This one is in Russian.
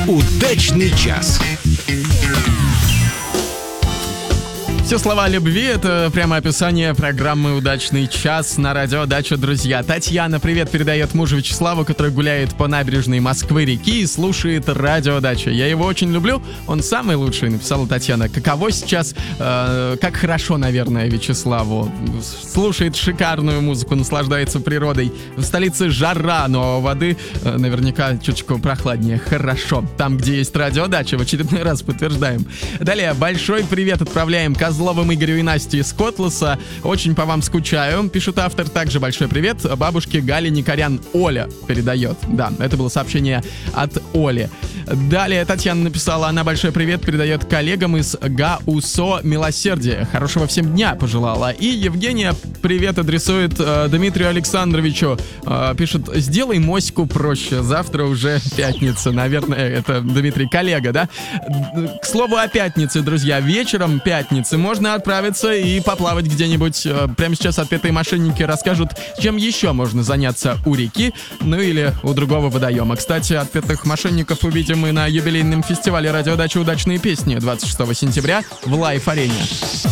Удачный час. Все слова любви — это прямо описание программы «Удачный час» на радио «Дача», друзья. Татьяна привет передает мужу Вячеславу, который гуляет по набережной Москвы-реки и слушает радио «Дача». Я его очень люблю, он самый лучший, написала Татьяна. Каково сейчас, как хорошо, наверное, Вячеславу. Слушает шикарную музыку, наслаждается природой. В столице жара, но воды наверняка чуточку прохладнее. Хорошо. Там, где есть радио «Дача», в очередной раз подтверждаем. Далее, большой привет отправляем Козловым Игорю и Насте из Котласа. Очень по вам скучаю, пишет автор. Также большой привет бабушке Гале Никорян. Оля передает. Да, это было сообщение от Оли. Далее Татьяна написала, она большой привет передает коллегам из ГАУСО «Милосердие». Хорошего всем дня пожелала. И Евгения привет адресует Дмитрию Александровичу. Пишет, сделай моську проще. Завтра уже пятница. Наверное, это Дмитрий коллега, да? К слову о пятнице, друзья. Вечером пятницы можно отправиться и поплавать где-нибудь. Прямо сейчас отпетые мошенники расскажут, чем еще можно заняться у реки, ну или у другого водоема. Кстати, отпетых мошенников увидим мы на юбилейном фестивале «Радио Дача. Удачные песни» 26 сентября в Лайф-арене.